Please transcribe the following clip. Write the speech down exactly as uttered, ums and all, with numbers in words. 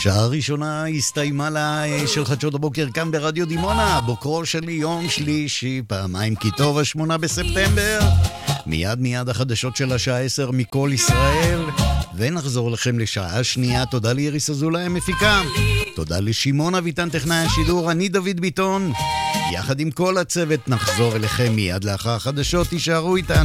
השעה הראשונה הסתיימה לה של חדשות הבוקר כאן ברדיו דימונה, בוקרו שלי יום שלישי, פעמיים כי טוב, השמונה בספטמבר. מיד מיד החדשות של השעה עשר מכל ישראל, ונחזור לכם לשעה שנייה. תודה לאיריס אזולאי המפיקה, תודה לשמעון אביטן טכנאי השידור, אני דוד ביטון, יחד עם כל הצוות נחזור אליכם מיד לאחר החדשות, תישארו איתנו.